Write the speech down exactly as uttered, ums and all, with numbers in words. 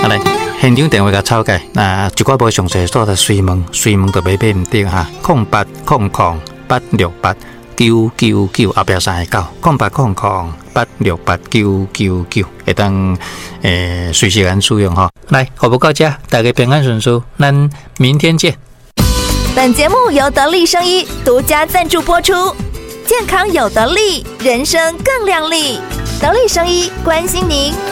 来，现场电话甲抄解，那一寡无详细所在随问，随问就袂买唔对哈。空八空空八六八九九九后壁三个九，空八空空八六八九九九，会当诶随时间使用哈。来，服务到这，大家平安顺遂，咱明天见。 本节目由得力生医独家赞助播出，健康有得力，人生更亮丽。得力生医关心您。